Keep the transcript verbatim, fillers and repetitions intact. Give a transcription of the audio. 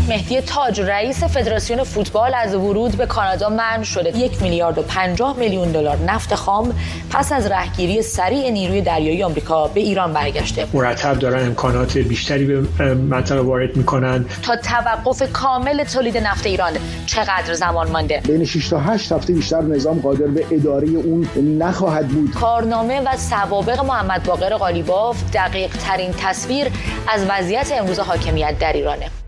مهدی تاج رئیس فدراسیون فوتبال از ورود به کانادا منع شده. یک میلیارد و پنجاه میلیون دلار نفت خام پس از رهگیری سریع نیروی دریایی آمریکا به ایران برگشته. مرتب دارن امکانات بیشتری به منطقه وارد میکنن. تا توقف کامل تولید نفت ایران چقدر زمان مانده؟ بین شش تا هشت هفته بیشتر نظام قادر به اداره اون نخواهد بود. کارنامه و سوابق محمد باقر قالیباف دقیق ترین تصویر از وضعیت امروز حاکمیت در ایرانه.